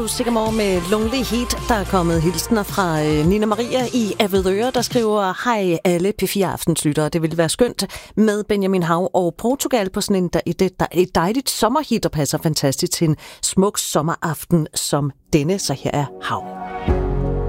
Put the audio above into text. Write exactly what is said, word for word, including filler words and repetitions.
Sikkemore med Lonely Heat. Der er kommet hilsner fra øh, Nina Maria i Avedøre, der skriver: Hej alle P fire Aftenslyttere. Det ville være skønt med Benjamin Hav og Portugal på sådan en, der, et, der, et dejligt sommerhit, der passer fantastisk til en smuk sommeraften som denne. Så her er Hav.